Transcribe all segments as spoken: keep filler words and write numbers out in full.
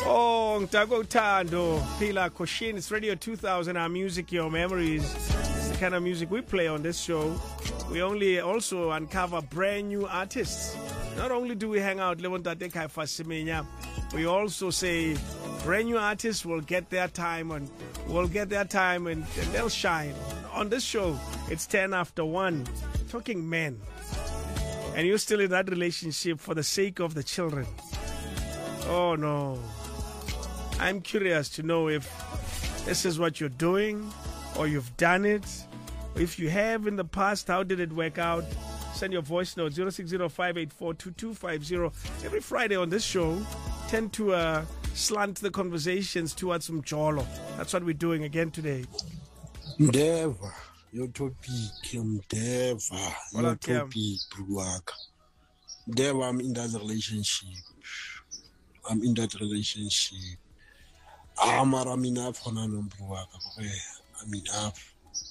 Oh, Ngitako Tando, Pila Koshin, it's Radio two thousand, our music, your memories. It's the kind of music we play on this show. We only also uncover brand new artists. Not only do we hang out, we also say brand new artists will get their time and will get their time and, and they'll shine. On this show, it's ten after one, talking men. And you're still in that relationship for the sake of the children. Oh no. I'm curious to know if this is what you're doing or you've done it. If you have in the past, how did it work out? Send your voice note zero six zero five eight four two two five zero. Every Friday on this show, tend to uh, slant the conversations towards some Mjolo. That's what we're doing again today. Mdeva, your topic, Mdeva, your topic, Bruaka. Mdeva, I'm in that relationship. I'm in that relationship. I'm enough for I'm enough.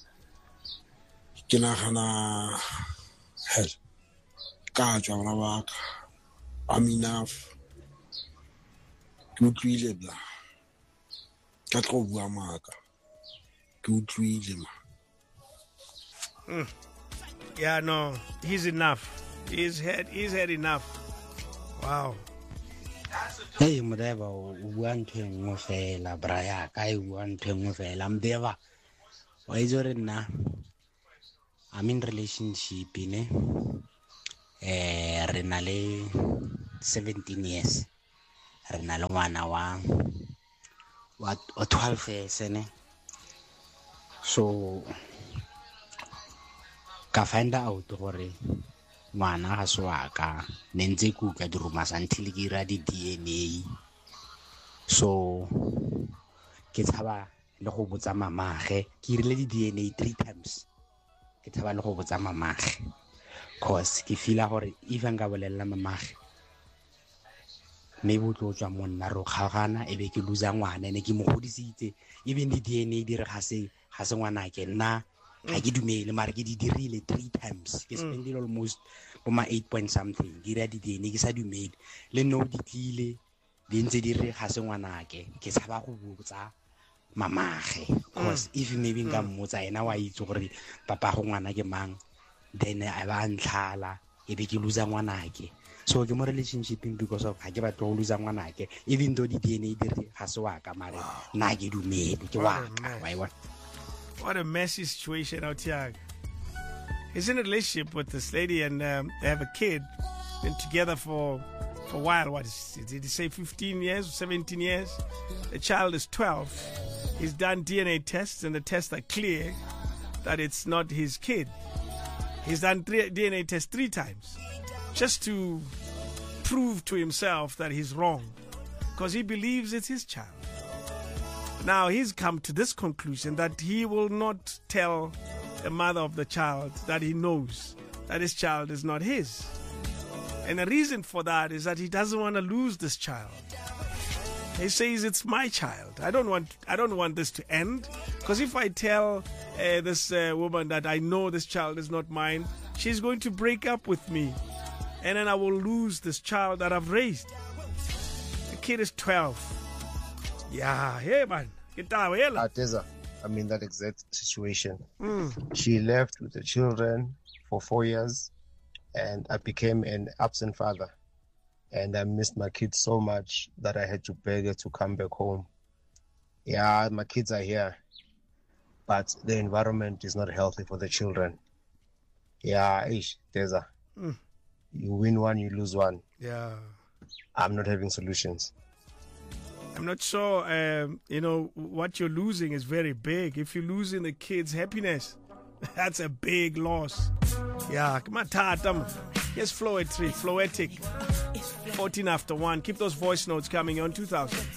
Kinahana hell. Kaja I'm enough. Good reason. Katro Buamaka. Good reason. Yeah, no, he's enough. He's had he's had enough. Wow. Hey, Mdeva, one thing of a la Braya, I one thing of a Lamdeva. Why is it now? I'm in relationship in a Renale seventeen years. Renale one hour. What or twelve years, eh? So, ka find out or ngwana ga swaka nentse kuka di ruma until ke ra di D N A so ke tshaba le go botsa mamage ke rile di D N A three times ke tshaba le go botsa mamage cause ke feela gore if nga bolela mamage me botlo tswa monna ro khagana ebe ke luza ngwana ne ke mo godisitse even di D N A di re ga se ga se ngwana ke nna I get to mail mara ke di dirile three times ke spend almost for my eight point something di ra di di ne ke sa di mail le no di tlile di ntse di re ga se ngwana ke ke tshaba go botsa mamage cause if maybe nga mmotsa ena wa itse gore papa go ngwana ke mang then I ba ntlhala e be ke luza ngwana ke so ke mo relationshiping because of ha ke batla go luza ngwana ke even though di D N A di re ga se wa ka mara na ke dumele ke wa ka why what. What a messy situation out here. He's in a relationship with this lady and um, they have a kid. Been together for, for a while. What is it? Did he say fifteen years or seventeen years? The child is twelve. He's done D N A tests and the tests are clear that it's not his kid. He's done three D N A tests three times just to prove to himself that he's wrong because he believes it's his child. Now he's come to this conclusion that he will not tell the mother of the child that he knows that his child is not his. And the reason for that is that he doesn't want to lose this child. He says it's my child. I don't want I don't want this to end because if I tell uh, this uh, woman that I know this child is not mine, she's going to break up with me. And then I will lose this child that I've raised. The kid is twelve. Yeah, hey man. Ateza, I'm in that exact situation. Mm. She left with the children for four years and I became an absent father. And I missed my kids so much that I had to beg her to come back home. Yeah, my kids are here, but the environment is not healthy for the children. Yeah, ish, Teza. Mm. You win one, you lose one. Yeah. I'm not having solutions. I'm not sure, um, you know, what you're losing is very big. If you're losing the kids' happiness, that's a big loss. Yeah, come on, Tatam. Yes, Floetic, Floetic. fourteen after one. Keep those voice notes coming on two thousand.